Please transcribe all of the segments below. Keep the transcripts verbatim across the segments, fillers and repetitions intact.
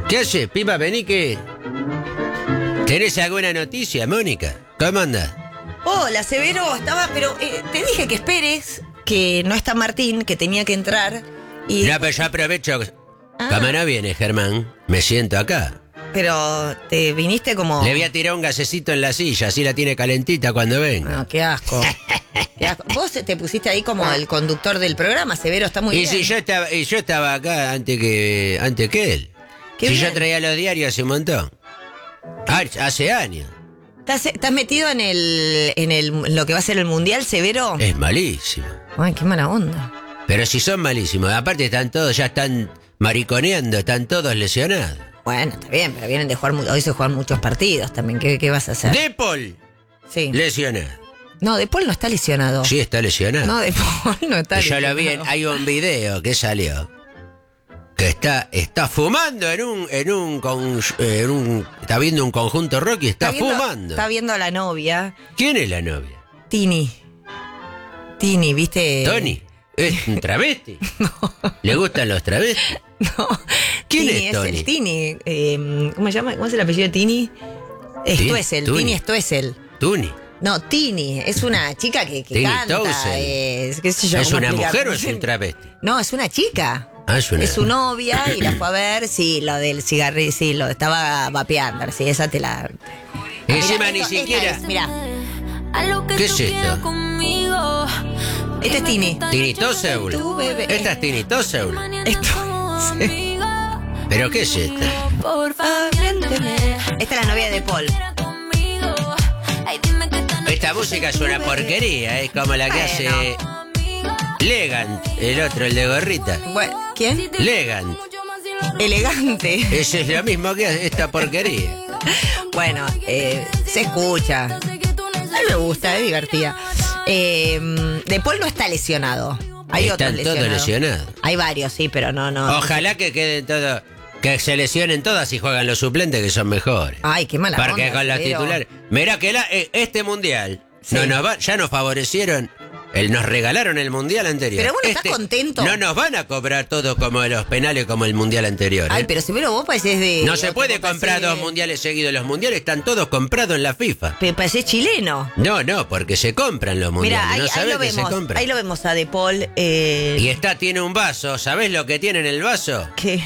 ¿Qué haces, Pipa? Vení que... ¿Tenés alguna noticia, Mónica? ¿Cómo andás? Hola, Severo, estaba, pero eh, te dije que esperes, que no está Martín, que tenía que entrar. Y... No, pero yo aprovecho. Ah. Como no viene, Germán, me siento acá. Pero te viniste como... Le voy a tirar un gasecito en la silla, así la tiene calentita cuando venga. No, qué asco. Qué asco. Vos te pusiste ahí como el conductor del programa, Severo, está muy y bien. si yo estaba, y yo estaba acá antes que, antes que él. Qué si bien. yo traía los diarios hace un montón. Ah, hace años. ¿Estás, estás metido en el, en el en lo que va a ser el Mundial, Severo? Es malísimo. Ay, qué mala onda. Pero si son malísimos, aparte están todos, ya están mariconeando, están todos lesionados. Bueno, está bien, pero vienen de jugar, mu- hoy se juegan muchos partidos también. ¿Qué, qué vas a hacer? De Paul, Sí. lesionado. No, De Paul no está lesionado. Sí, está lesionado. No, De Paul no está Yo lesionado. lo vi, en- hay un video que salió que está está fumando en un en un, con, en un está viendo un conjunto rock y está, viendo, fumando. Está viendo a la novia, ¿Quién es la novia? Tini. Tini, ¿viste? Tony. ¿Es un travesti? ¿Le gustan los travestis? No. ¿Quién Tini, es Tony? el Tini. Eh, ¿Cómo se llama? ¿Cómo es el apellido de Tini? Stoessel. Tuni. Tini Stoessel. Tuni. No, Tini. Es una chica que, que Tini canta. Stoessel. Es, qué sé yo, ¿Es ¿cómo una explicar? mujer o es un travesti? No, es una chica. Ah, es una- Es su novia y la fue a ver. Sí, lo del cigarrillo. Sí, lo estaba vapeando. Sí, esa te la. Encima Mira, ni esto- esta siquiera. es, Mira, ¿Qué es esto? este es Tini. Tinitoseul. Tu bebé. Esta es Tinitoseul. Esto. Sí. ¿Pero qué es esta? Esta es la novia de Paul. Esta música es una porquería, es como la que hace Legant, el otro, el de gorrita. Bueno, ¿quién? Legant. Elegante. Eso es lo mismo que hace esta porquería. Bueno, eh, se escucha. A mí me gusta, es divertida. Eh, de Paul no está lesionado. Hay otros Están todos lesionados. lesionados. Hay varios, sí, pero no, no. Ojalá que queden todos, que se lesionen todas y juegan los suplentes que son mejores. Ay, qué mala Porque onda, con los pero- titulares. Mirá que la- eh, este mundial Sí. no nos va- ya nos favorecieron. El, nos regalaron el mundial anterior. Pero bueno, ¿estás Este, contento? No nos van a cobrar todo como los penales como el mundial anterior. Ay, ¿eh? pero si pero vos parecés de. No se vos puede parecés comprar de- dos mundiales seguidos. Los mundiales están todos comprados en la FIFA. Pero parecés chileno. No, no, porque se compran los mundiales. Mira, ahí, no ahí sabés lo que se vemos. compran. Ahí lo vemos a De Paul. Eh, Y está, tiene un vaso. ¿Sabés lo que tiene en el vaso? que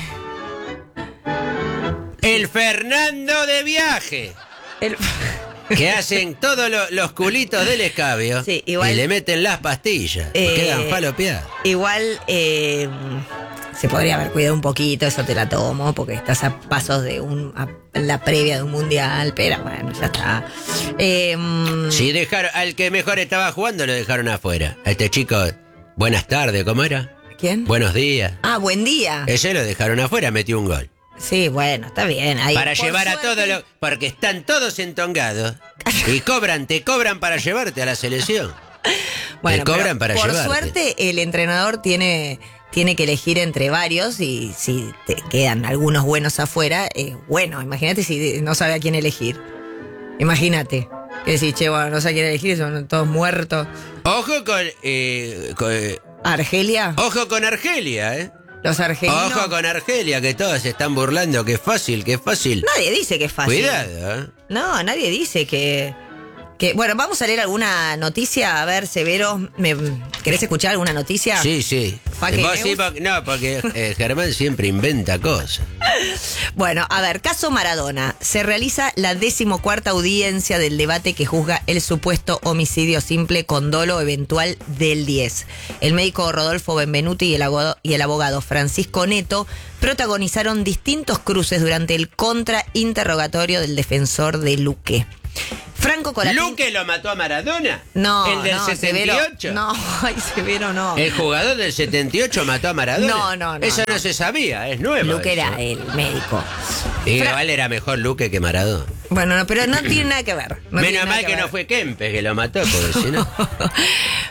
El Fernando de viaje. el- Que hacen todos lo- los culitos del escabio. Sí, igual- Y le meten las pastillas. Y Eh, quedan falopeados. Igual eh, se podría haber cuidado un poquito, eso te la tomo, porque estás a pasos de un a la previa de un mundial, pero bueno, ya está. Eh, Si dejaron, al que mejor estaba jugando lo dejaron afuera. A este chico, buenas tardes, ¿cómo era? ¿Quién? Buenos días. Ah, buen día. Ese lo dejaron afuera, metió un gol. Sí, bueno, está bien. Ahí, Para por llevar a suerte- todos los... Porque están todos entongados. Y cobran, te cobran para llevarte a la selección. Bueno, te cobran pero para por llevarte. suerte el entrenador tiene, tiene que elegir entre varios y si te quedan algunos buenos afuera, eh, bueno, imagínate si no sabe a quién elegir. Imagínate. Que decís, che, bueno, no sé a quién elegir, son todos muertos. Ojo con... eh, con, eh, Argelia, ojo con Argelia, ¿eh? los argelinos. Ojo con Argelia, que todos se están burlando, que es fácil, que es fácil. Nadie dice que es fácil. Cuidado, ¿eh? No, nadie dice que, que... Bueno, vamos a leer alguna noticia. A ver, Severo, ¿me, ¿querés escuchar alguna noticia? Sí, sí. ¿Pa qué? Vos sí, porque- no, porque eh, Germán siempre inventa cosas. Bueno, a ver, caso Maradona. Se realiza la decimocuarta audiencia del debate que juzga el supuesto homicidio simple con dolo eventual del diez. El médico Rodolfo Benvenuti y el abogado, y el abogado Francisco Neto protagonizaron distintos cruces durante el contrainterrogatorio del defensor de Luque. Franco Colatín... ¿Luque lo mató a Maradona? No, ¿El del no, setenta y ocho? Severo, no, ay, Severo, no. ¿El jugador del setenta y ocho mató a Maradona? No, no, no, Eso no, no. se sabía, es nuevo. Luque eso. era el médico. Y Fra- igual era mejor Luque que Maradona. Bueno, no, pero no tiene nada que ver. No tiene Menos nada mal que, ver. no fue Kempes que lo mató, porque si no...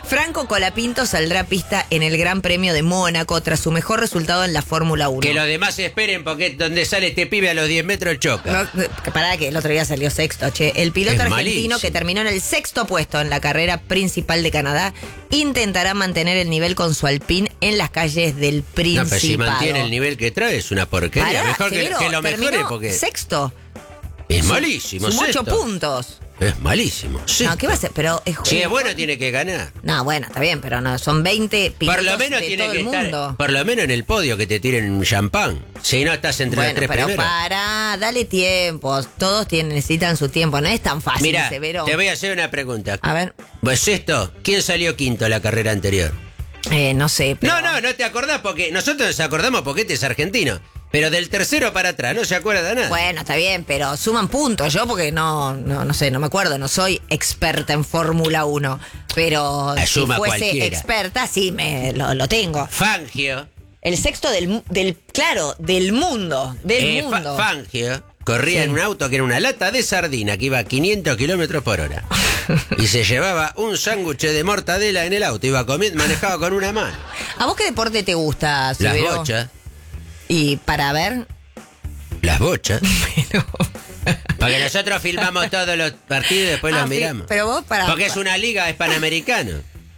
Franco Colapinto saldrá a pista en el Gran Premio de Mónaco tras su mejor resultado en la Fórmula uno. Que los demás esperen porque donde sale este pibe a los diez metros choca. No, pará, que el otro día salió sexto, che. El piloto Es argentino malísimo. que terminó en el sexto puesto en la carrera principal de Canadá intentará mantener el nivel con su Alpine en las calles del No, Principado. pero si mantiene el nivel que trae es una porquería. Pará, mejor que, Severo, que lo terminó mejore porque sexto. es malísimo. Sumó ocho sexto. puntos. Es malísimo. No, ¿qué va a ser? Pero es Si es bueno tiene que ganar. No, bueno, está bien, pero no, son veinte pilotos Por lo menos de tiene todo que el estar, mundo. por lo menos en el podio que te tiren un champán. Si no estás entre Bueno, los tres pero primeros. para, dale tiempo. Todos tienen, necesitan su tiempo. No es tan fácil, Mira, Severo. te voy a hacer una pregunta. A ver, Pues esto, ¿quién salió quinto la carrera anterior? eh, no sé. Pero... No, no, no te acordás porque nosotros nos acordamos porque este es argentino. Pero del tercero para atrás no se acuerda de nada. Bueno, está bien, pero suman puntos. Yo porque no, no, no sé, no me acuerdo. No soy experta en Fórmula uno. Pero Ah, si suma fuese cualquiera. experta, sí, me lo, lo tengo. Fangio. El sexto del, mu- del claro, del mundo. Del eh, Fa- mundo. Fangio corría Sí. en un auto que era una lata de sardina que iba a quinientos kilómetros por hora. Y se llevaba un sándwich de mortadela en el auto. Iba comiendo, manejaba con una mano. ¿A vos qué deporte te gusta, Las Severo? bochas. Y para ver... Las bochas. Pero, Porque nosotros filmamos todos los partidos y después Ah, los sí, miramos. pero vos para... Porque es una liga, es panamericano.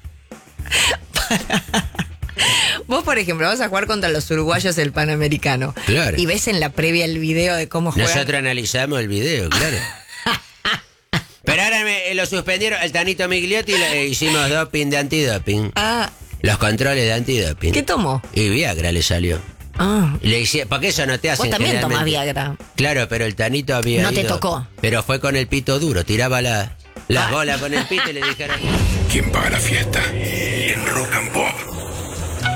Vos, por ejemplo, vas a jugar contra los uruguayos el Panamericano. Claro. Y ves en la previa el video de cómo juegan. Nosotros analizamos el video, claro. Pero ahora me, lo suspendieron el Tanito Migliotti y le hicimos doping de antidoping. Ah, Los controles de antidoping. ¿qué tomó? Y Viagra le salió. Ah, Y le hice, porque eso no te hace vos también tomás generalmente. Viagra. Claro, pero el Tanito había No te ido- tocó. Pero fue con el pito duro, tiraba la, las Ah. bolas con el pito y le dijeron... ¿Quién paga la fiesta? En Rock and Pop.